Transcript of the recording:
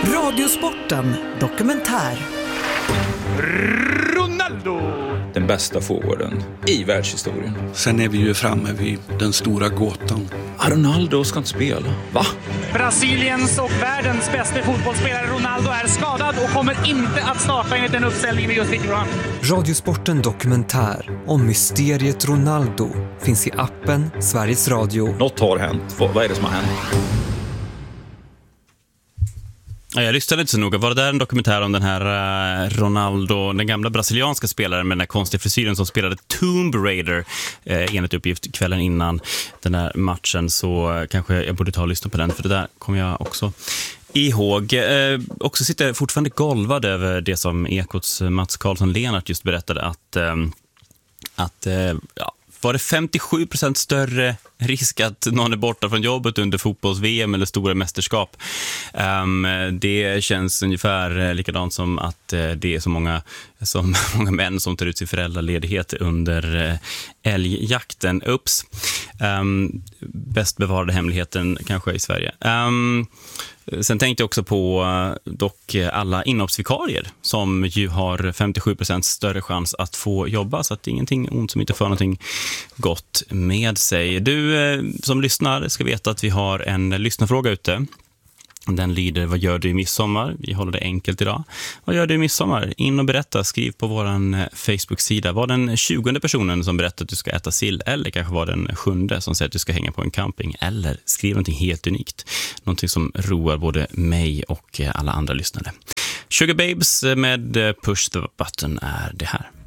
Radiosporten dokumentär. Ronaldo! Den bästa forwarden i världshistorien. Sen är vi ju framme vid den stora gåtan. Ronaldo ska inte spela. Va? Brasiliens och världens bästa fotbollsspelare Ronaldo är skadad och kommer inte att starta enligt den uppställning vi just fick fram. Radiosporten dokumentär om mysteriet Ronaldo finns i appen Sveriges Radio. Något har hänt. Vad är det som har hänt? Ja, jag lyssnade inte så noga. Var det där en dokumentär om den här Ronaldo, den gamla brasilianska spelaren med den här konstiga frisyren som spelade Tomb Raider enligt uppgift kvällen innan den här matchen, så kanske jag borde ta och lyssna på den, för det där kommer jag också ihåg. Också sitter jag fortfarande golvad över det som Ekots Mats Karlsson-Lenart just berättade, att var det 57% större risk att någon är borta från jobbet under fotbolls-VM eller stora mästerskap. Det känns ungefär likadant som att det är så många män som tar ut sin föräldraledighet under älgjakten. Ups. Bäst bevarade hemligheten kanske i Sverige. Sen tänkte jag också på dock alla inhoppsvikarier som ju har 57% större chans att få jobba, så att det är ingenting ont som inte får någonting gott med sig. Du som lyssnar ska veta att vi har en lyssnarfråga ute. Den lyder: vad gör du i midsommar? Vi håller det enkelt idag. Vad gör du i midsommar? In och berätta, skriv på våran Facebook-sida. Var den 20:e personen som berättar att du ska äta sill, eller kanske var den 7:e som säger att du ska hänga på en camping, eller skriv någonting helt unikt. Någonting som roar både mig och alla andra lyssnare. Sugar Babes med Push the Button är det här.